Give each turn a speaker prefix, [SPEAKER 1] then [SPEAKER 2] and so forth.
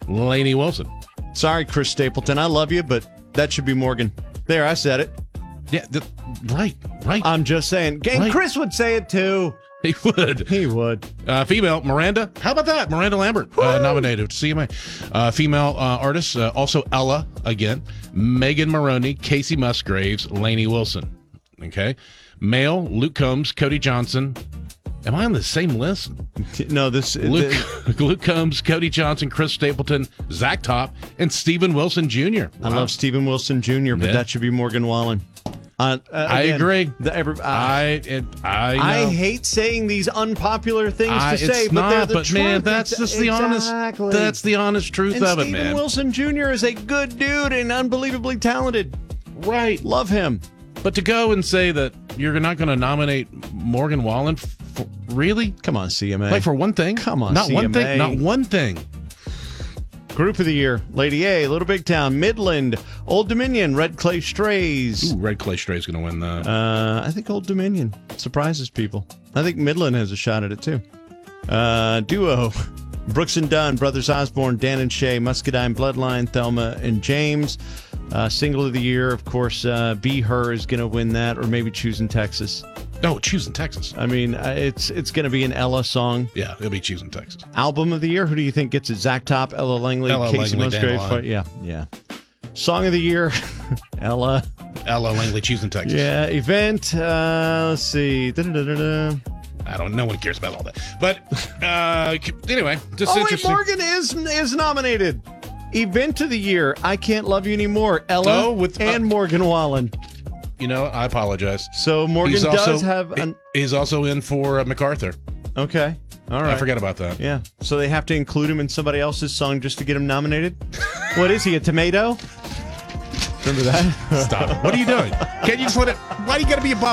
[SPEAKER 1] Lainey Wilson.
[SPEAKER 2] Sorry, Chris Stapleton. I love you, but that should be Morgan. There, I said it.
[SPEAKER 1] Yeah, right.
[SPEAKER 2] I'm just saying. And
[SPEAKER 1] Right.
[SPEAKER 2] Chris would say it too.
[SPEAKER 1] He would.
[SPEAKER 2] He would.
[SPEAKER 1] Female, Miranda. How about that? Miranda Lambert, nominated to CMA. Female artists, also Ella, again. Megan Maroney, Casey Musgraves, Lainey Wilson. Okay. Male, Luke Combs, Cody Johnson. Am I on the same list?
[SPEAKER 2] No, this
[SPEAKER 1] Luke Combs, Cody Johnson, Chris Stapleton, Zach Top, and Stephen Wilson Jr.
[SPEAKER 2] I love Stephen Wilson Jr., but that should be Morgan Wallen.
[SPEAKER 1] I agree.
[SPEAKER 2] I hate saying these unpopular things to say, but they're the truth.
[SPEAKER 1] Man, that's just the honest. That's the honest truth
[SPEAKER 2] and
[SPEAKER 1] of it,
[SPEAKER 2] Stephen
[SPEAKER 1] man.
[SPEAKER 2] Wilson Jr. is a good dude and unbelievably talented.
[SPEAKER 1] Right.
[SPEAKER 2] Love him.
[SPEAKER 1] But to go and say that you're not going to nominate Morgan Wallen, really?
[SPEAKER 2] Come on, CMA.
[SPEAKER 1] Like for one thing?
[SPEAKER 2] Come on,
[SPEAKER 1] not
[SPEAKER 2] CMA.
[SPEAKER 1] one thing. Not one thing.
[SPEAKER 2] Group of the Year: Lady A, Little Big Town, Midland, Old Dominion, Red Clay Strays.
[SPEAKER 1] Ooh, Red Clay Strays going to win that.
[SPEAKER 2] I think Old Dominion surprises people. I think Midland has a shot at it too. Duo: Brooks and Dunn, Brothers Osborne, Dan and Shay, Muscadine Bloodline, Thelma and James. Single of the Year, of course, Be Her is going to win that, or maybe Choosing Texas.
[SPEAKER 1] No, Choosing Texas.
[SPEAKER 2] I mean, it's going to be an Ella song.
[SPEAKER 1] Yeah, it'll be Choosing Texas.
[SPEAKER 2] Album of the Year, who do you think gets it? Zach Top, Ella Langley, Casey Musgraves. Yeah. Song of the Year, Ella
[SPEAKER 1] Langley, Choosing Texas.
[SPEAKER 2] Yeah, event. Let's see.
[SPEAKER 1] I don't. No one cares about all that. But anyway, just interesting.
[SPEAKER 2] Morgan is nominated. Event of the Year, I Can't Love You Anymore. Ella and Morgan Wallen.
[SPEAKER 1] You know, I apologize.
[SPEAKER 2] So Morgan does have
[SPEAKER 1] he's also in for MacArthur.
[SPEAKER 2] Okay. All right.
[SPEAKER 1] I forgot about that.
[SPEAKER 2] Yeah. So they have to include him in somebody else's song just to get him nominated? What is he, a tomato? Remember that?
[SPEAKER 1] Stop. What are you doing? Can't you just let it? Why do you got to be a